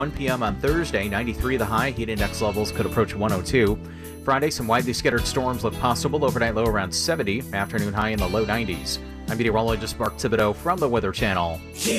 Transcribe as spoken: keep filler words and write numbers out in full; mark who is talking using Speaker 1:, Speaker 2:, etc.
Speaker 1: one p m on Thursday, ninety-three the high. Heat index levels could approach one oh two. Friday, some widely scattered storms look possible. Overnight low around seventy. Afternoon high in the low nineties. I'm meteorologist Mark Thibodeau from the Weather Channel.